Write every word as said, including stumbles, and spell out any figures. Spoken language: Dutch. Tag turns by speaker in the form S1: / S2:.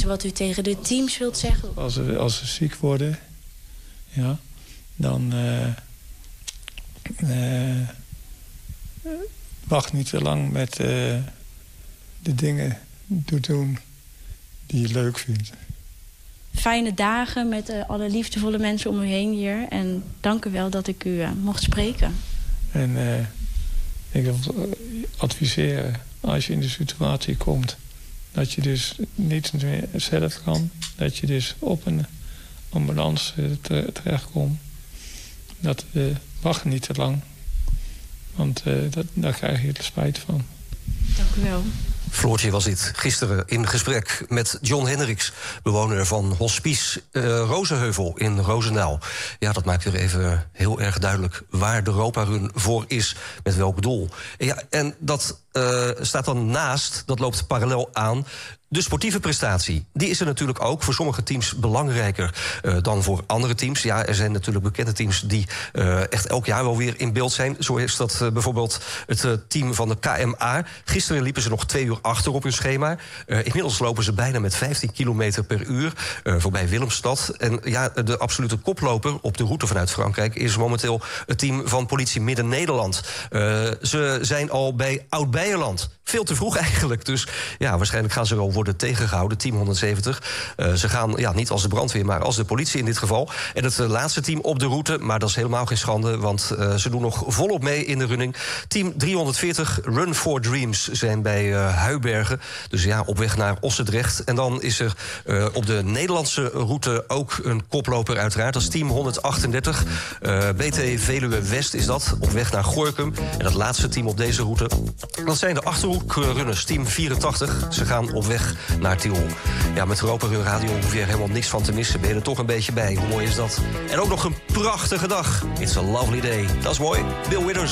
S1: wat u tegen de teams wilt zeggen?
S2: Als ze, als ze ziek worden, ja, dan uh, uh, wacht niet te lang met uh, de dingen te doen die je leuk vindt.
S1: Fijne dagen met uh, alle liefdevolle mensen om u heen hier. En dank u wel dat ik u uh, mocht spreken.
S2: En uh, ik wil adviseren, als je in de situatie komt dat je dus niet meer zelf kan, dat je dus op een ambulance terechtkomt. Dat uh, wacht niet te lang, want uh, dat, daar krijg je er spijt van.
S1: Dank u wel.
S3: Floortje was dit gisteren in gesprek met John Hendricks, bewoner van Hospice uh, Rozenheuvel in Roosendaal. Ja, dat maakt weer even heel erg duidelijk waar de Europa-run voor is, met welk doel. En, ja, en dat uh, staat dan naast, dat loopt parallel aan, de sportieve prestatie. Die is er natuurlijk ook voor sommige teams belangrijker uh, dan voor andere teams. Ja, er zijn natuurlijk bekende teams die uh, echt elk jaar wel weer in beeld zijn. Zo is dat uh, bijvoorbeeld het uh, team van de K M A. Gisteren liepen ze nog twee uur achter op hun schema. Uh, inmiddels lopen ze bijna met vijftien kilometer per uur uh, voorbij Willemstad. En ja, de absolute koploper op de route vanuit Frankrijk is momenteel het team van Politie Midden-Nederland. Uh, ze zijn al bij Oud-Beijerland. Veel te vroeg eigenlijk. Dus ja, waarschijnlijk gaan ze wel worden tegengehouden, team honderdzeventig. Uh, ze gaan ja, niet als de brandweer, maar als de politie in dit geval. En het uh, laatste team op de route, maar dat is helemaal geen schande, want uh, ze doen nog volop mee in de running. Team driehonderdveertig, Run for Dreams, zijn bij uh, Huibergen. Dus ja, op weg naar Ossendrecht. En dan is er uh, op de Nederlandse route ook een koploper uiteraard. Dat is team honderdachtendertig. Uh, B T Veluwe West is dat, op weg naar Gorinchem. En dat laatste team op deze route, dat zijn de Achterhoekrunners, team vierentachtig. Ze gaan op weg naar Tirol. Ja, met Europa Run Radio hoef je er helemaal niks van te missen. Ben je er toch een beetje bij. Hoe mooi is dat? En ook nog een prachtige dag. It's a lovely day. Dat is mooi. Bill Withers.